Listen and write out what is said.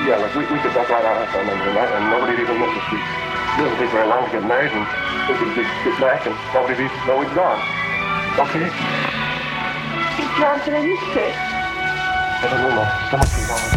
Yeah, like we could duck right out our phone number tonight, and nobody'd even miss us. It doesn't take very long to get married, and we could just get back, and nobody'd even know we'd gone. Okay? Johnson, are you sick? I don't know. My stomach is on.